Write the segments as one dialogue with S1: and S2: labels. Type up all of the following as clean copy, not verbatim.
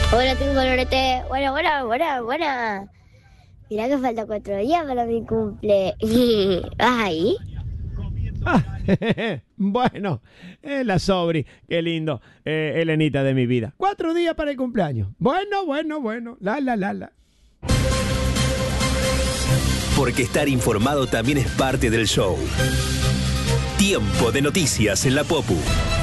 S1: Hola, tengo colorete. Buena. Mirá que falta 4 días para mi cumple. ¿Vas ahí?
S2: Ah, bueno, la Sobri, qué lindo, Elenita de mi vida. 4 días para el cumpleaños. Bueno, la.
S3: Porque estar informado también es parte del show. Tiempo de noticias en la Popu.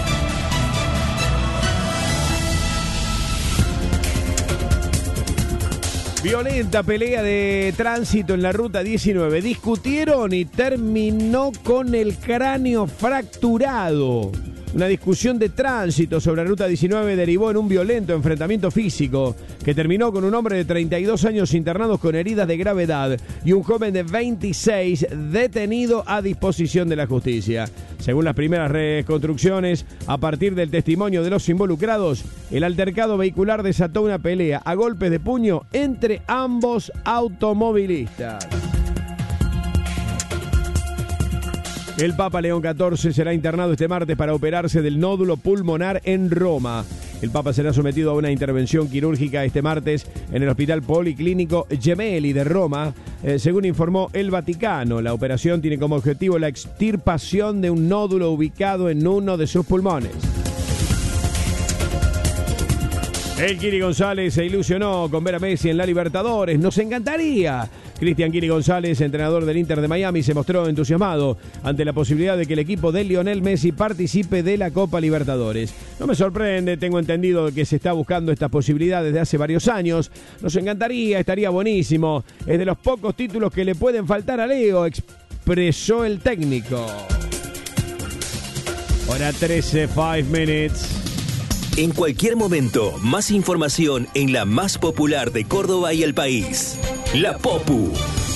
S2: Violenta pelea de tránsito en la ruta 19. Discutieron y terminó con el cráneo fracturado. Una discusión de tránsito sobre la ruta 19 derivó en un violento enfrentamiento físico que terminó con un hombre de 32 años internado con heridas de gravedad y un joven de 26 detenido a disposición de la justicia. Según las primeras reconstrucciones, a partir del testimonio de los involucrados, el altercado vehicular desató una pelea a golpes de puño entre ambos automovilistas. El Papa León XIV será internado este martes para operarse del nódulo pulmonar en Roma. El Papa será sometido a una intervención quirúrgica este martes en el Hospital Policlínico Gemelli de Roma, según informó el Vaticano. La operación tiene como objetivo la extirpación de un nódulo ubicado en uno de sus pulmones. El Kiri González se ilusionó con ver a Messi en la Libertadores. ¡Nos encantaría! Cristian Kiri González, entrenador del Inter de Miami, se mostró entusiasmado ante la posibilidad de que el equipo de Lionel Messi participe de la Copa Libertadores. No me sorprende, tengo entendido que se está buscando estas posibilidades desde hace varios años. Nos encantaría, estaría buenísimo. Es de los pocos títulos que le pueden faltar a Leo, expresó el técnico. Hora 13, 5 minutes.
S3: En cualquier momento, más información en la más popular de Córdoba y el país. La Popu.